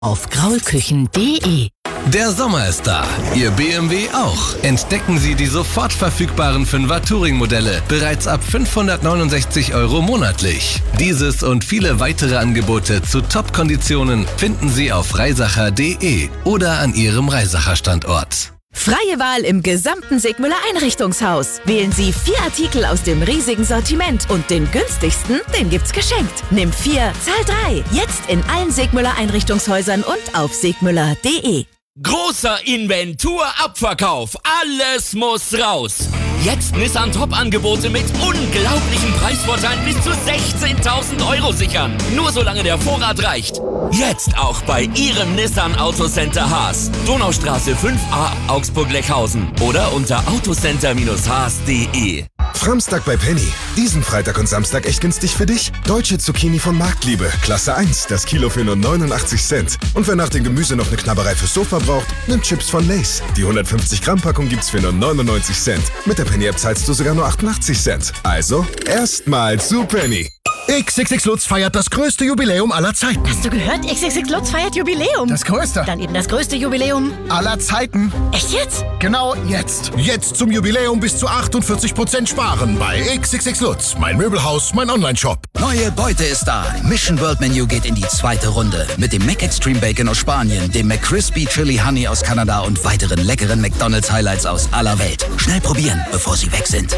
auf graulküchen.de. Der Sommer ist da, Ihr BMW auch. Entdecken Sie die sofort verfügbaren 5er Touring-Modelle, bereits ab 569 € monatlich. Dieses und viele weitere Angebote zu Top-Konditionen finden Sie auf reisacher.de oder an Ihrem Reisacher-Standort. Freie Wahl im gesamten Sigmüller Einrichtungshaus. Wählen Sie 4 Artikel aus dem riesigen Sortiment und den günstigsten, den gibt's geschenkt. Nimm 4, zahl 3. Jetzt in allen Sigmüller Einrichtungshäusern und auf sigmüller.de. Großer Inventur-Abverkauf. Alles muss raus. Jetzt Nissan Top-Angebote mit unglaublichen Preisvorteilen bis zu 16.000 € sichern. Nur solange der Vorrat reicht. Jetzt auch bei Ihrem Nissan Autocenter Haas. Donaustraße 5a, Augsburg-Leckhausen. Oder unter autocenter-haas.de. Framstag bei Penny. Diesen Freitag und Samstag echt günstig für dich. Deutsche Zucchini von Marktliebe. Klasse 1. Das Kilo für nur 89 Cent. Und wer nach dem Gemüse noch eine Knabberei fürs Sofa braucht, nimmt Chips von Lay's. Die 150 Gramm Packung gibt's für nur 99 Cent. Mit der Penny-App zahlst du sogar nur 88 Cent. Also, erstmal zu Penny. XXX Lutz feiert das größte Jubiläum aller Zeiten. Hast du gehört? XXX Lutz feiert Jubiläum. Das größte. Dann eben das größte Jubiläum aller Zeiten. Echt jetzt? Genau jetzt. Jetzt zum Jubiläum bis zu 48% sparen bei XXX Lutz. Mein Möbelhaus, mein Onlineshop. Neue Beute ist da. Mission World Menu geht in die zweite Runde. Mit dem Mac Extreme Bacon aus Spanien, dem McCrispy Chili Honey aus Kanada und weiteren leckeren McDonald's Highlights aus aller Welt. Schnell probieren, bevor sie weg sind.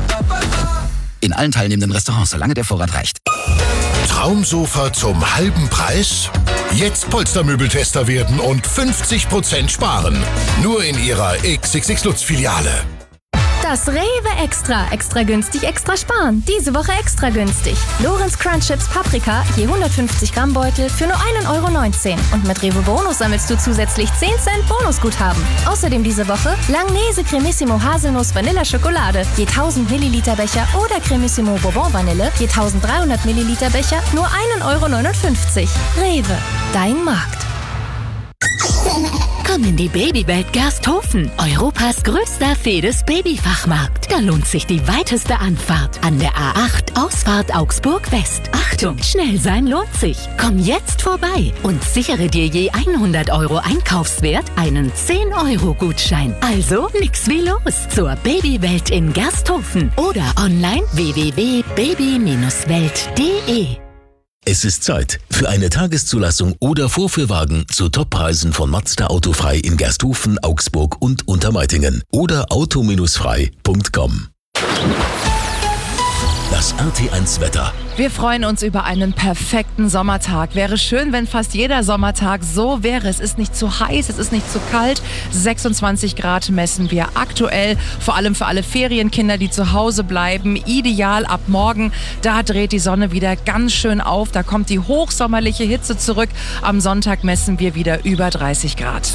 In allen teilnehmenden Restaurants, solange der Vorrat reicht. Traumsofa zum halben Preis? Jetzt Polstermöbeltester werden und 50% sparen. Nur in Ihrer XXX Lutz Filiale. Das Rewe Extra. Extra günstig, extra sparen. Diese Woche extra günstig. Lorenz Crunch Chips Paprika, je 150 Gramm Beutel für nur 1,19 €. Und mit Rewe Bonus sammelst du zusätzlich 10 Cent Bonusguthaben. Außerdem diese Woche Langnese Cremissimo Haselnuss Vanilla Schokolade, je 1000 Milliliter Becher oder Cremissimo Bourbon Vanille, je 1300 Milliliter Becher, nur 1,59 €. Rewe, dein Markt. Komm in die Babywelt Gersthofen, Europas größter Fedes-Babyfachmarkt. Da lohnt sich die weiteste Anfahrt an der A8 Ausfahrt Augsburg West. Achtung, schnell sein lohnt sich. Komm jetzt vorbei und sichere dir je 100 € Einkaufswert einen 10-€-Gutschein. Also nix wie los zur Babywelt in Gersthofen oder online www.baby-welt.de. Es ist Zeit für eine Tageszulassung oder Vorführwagen zu Toppreisen von Mazda Autofrei in Gersthofen, Augsburg und Untermeitingen oder auto-frei.com. Das RT1 Wetter. Wir freuen uns über einen perfekten Sommertag. Wäre schön, wenn fast jeder Sommertag so wäre. Es ist nicht zu heiß, es ist nicht zu kalt. 26 Grad messen wir aktuell. Vor allem für alle Ferienkinder, die zu Hause bleiben. Ideal ab morgen. Da dreht die Sonne wieder ganz schön auf. Da kommt die hochsommerliche Hitze zurück. Am Sonntag messen wir wieder über 30 Grad.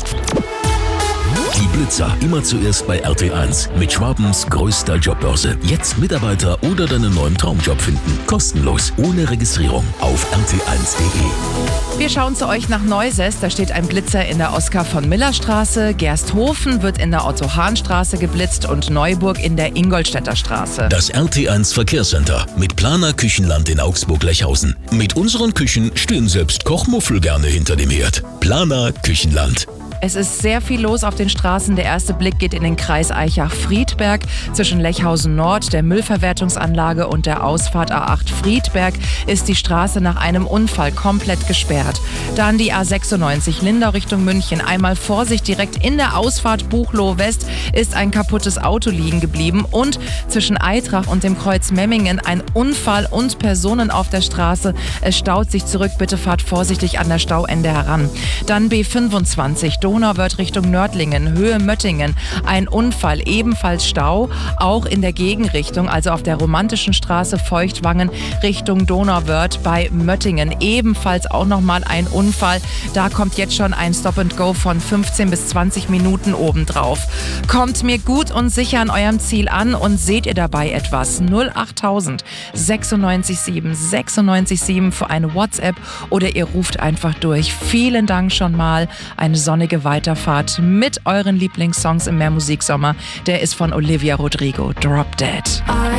Die Blitzer immer zuerst bei RT1 mit Schwabens größter Jobbörse. Jetzt Mitarbeiter oder deinen neuen Traumjob finden. Kostenlos, ohne Registrierung auf rt1.de. Wir schauen zu euch nach Neusäß. Da steht ein Blitzer in der Oskar-von-Miller-Straße. Gersthofen wird in der Otto-Hahn-Straße geblitzt und Neuburg in der Ingolstädter Straße. Das RT1 Verkehrscenter mit Planer Küchenland in Augsburg-Lechhausen. Mit unseren Küchen stehen selbst Kochmuffel gerne hinter dem Herd. Planer Küchenland. Es ist sehr viel los auf den Straßen. Der erste Blick geht in den Kreis Aichach-Friedberg. Zwischen Lechhausen Nord, der Müllverwertungsanlage und der Ausfahrt A8 Friedberg ist die Straße nach einem Unfall komplett gesperrt. Dann die A96 Lindau Richtung München. Einmal Vorsicht, direkt in der Ausfahrt Buchloe West ist ein kaputtes Auto liegen geblieben. Und zwischen Eitrach und dem Kreuz Memmingen ein Unfall und Personen auf der Straße. Es staut sich zurück. Bitte fahrt vorsichtig an der Stauende heran. Dann B25 Donauwörth Richtung Nördlingen, Höhe Möttingen. Ein Unfall, ebenfalls Stau, auch in der Gegenrichtung, also auf der romantischen Straße Feuchtwangen Richtung Donauwörth bei Möttingen. Ebenfalls auch nochmal ein Unfall. Da kommt jetzt schon ein Stop-and-Go von 15 bis 20 Minuten obendrauf. Kommt mir gut und sicher an eurem Ziel an und seht ihr dabei etwas? 08000 967 967 für eine WhatsApp oder ihr ruft einfach durch. Vielen Dank schon mal. Eine sonnige Weiterfahrt mit euren Lieblingssongs im Mehrmusiksommer. Der ist von Olivia Rodrigo, Drop Dead.